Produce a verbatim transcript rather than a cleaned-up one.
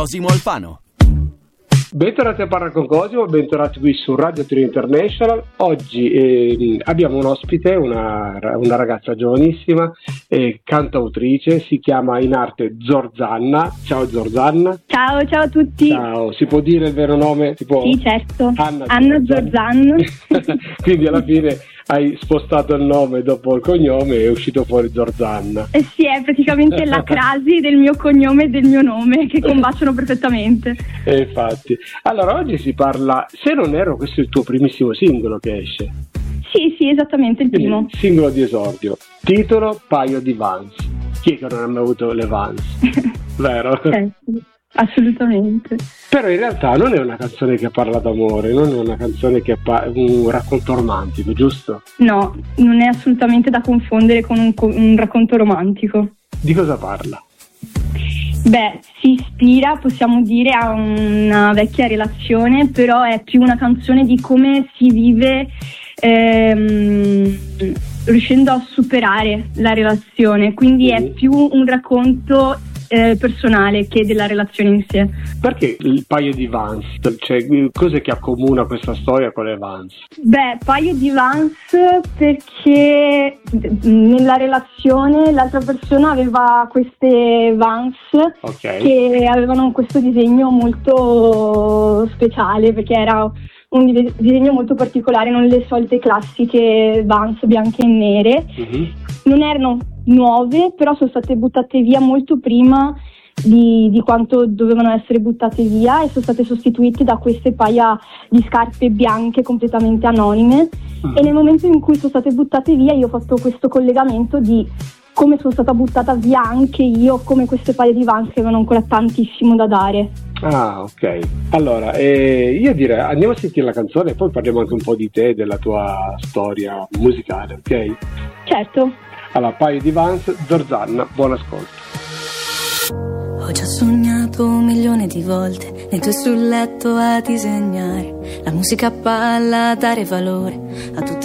Cosimo Alfano. Bentornati a Parla con Cosimo, bentornati qui su Radio Trio International. Oggi eh, abbiamo un ospite, una, una ragazza giovanissima, eh, cantautrice, si chiama in arte Zorzanna. Ciao Zorzanna. Ciao, ciao a tutti. Ciao, si può dire il vero nome? Si può? Sì, certo. Anna, Anna Zorzanna. Quindi alla fine hai spostato il nome dopo il cognome e è uscito fuori Zorzanna. Eh sì, è praticamente la crasi del mio cognome e del mio nome che combaciano perfettamente. E infatti. Allora, oggi si parla, se non erro, questo è il tuo primissimo singolo che esce. Sì, sì, esattamente, il Quindi, primo. Singolo di esordio. Titolo, Paio di Vans. Chi è che non ha mai avuto le Vans? Vero? Eh, sì, assolutamente. Però in realtà non è una canzone che parla d'amore, non è una canzone che è un racconto romantico, giusto? No, non è assolutamente da confondere con un, un racconto romantico. Di cosa parla? Beh, si ispira, possiamo dire, a una vecchia relazione, però è più una canzone di come si vive ehm, riuscendo a superare la relazione, quindi mm. è più un racconto eh, personale che della relazione in sé. Perché il paio di Vans? Cioè, cos'è che accomuna questa storia con le Vans? Beh, paio di Vans perché nella relazione l'altra persona aveva queste Vans okay. che avevano questo disegno molto speciale, perché era un disegno molto particolare, non le solite classiche Vans bianche e nere. Mm-hmm. Non erano nuove, però sono state buttate via molto prima di, di quanto dovevano essere buttate via e sono state sostituite da queste paia di scarpe bianche completamente anonime. Mm. E nel momento in cui sono state buttate via io ho fatto questo collegamento di come sono stata buttata via anche io, come queste paia di Vans che avevano ancora tantissimo da dare. Ah, ok. Allora, eh, io direi andiamo a sentire la canzone e poi parliamo anche un po' di te, della tua storia musicale, ok? Certo. Allora, paio di Vans, Zorzanna, buon ascolto. Ho già sognato un milione di volte nei tuoi sul letto a disegnare la musica a palla, a dare valore a tutte